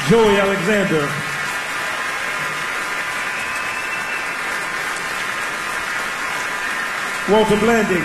Joey Alexander. Walter Blanding.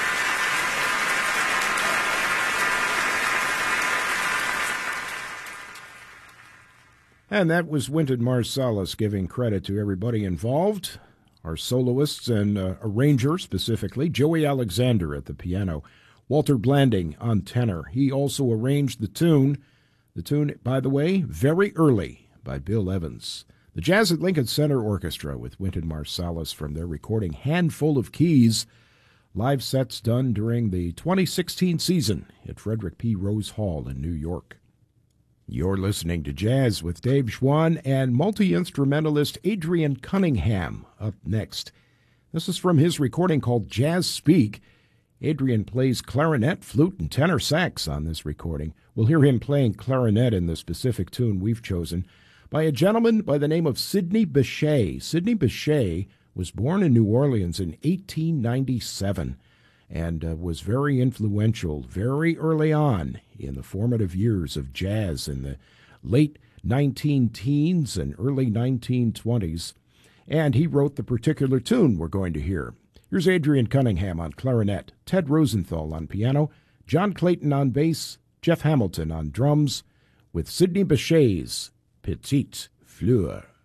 And that was Wynton Marsalis giving credit to everybody involved, our soloists and arranger specifically, Joey Alexander at the piano, Walter Blanding on tenor. He also arranged the tune, by the way, Very Early by Bill Evans. The Jazz at Lincoln Center Orchestra with Wynton Marsalis from their recording Handful of Keys, live sets done during the 2016 season at Frederick P. Rose Hall in New York. You're listening to Jazz with Dave Schwann and multi-instrumentalist Adrian Cunningham up next. This is from his recording called Jazz Speak. Adrian plays clarinet, flute, and tenor sax on this recording. We'll hear him playing clarinet in the specific tune we've chosen by a gentleman by the name of Sidney Bechet. Sidney Bechet was born in New Orleans in 1897. And was very influential very early on in the formative years of jazz in the late 19-teens and early 1920s. And he wrote the particular tune we're going to hear. Here's Adrian Cunningham on clarinet, Ted Rosenthal on piano, John Clayton on bass, Jeff Hamilton on drums, with Sidney Bechet's Petite Fleur.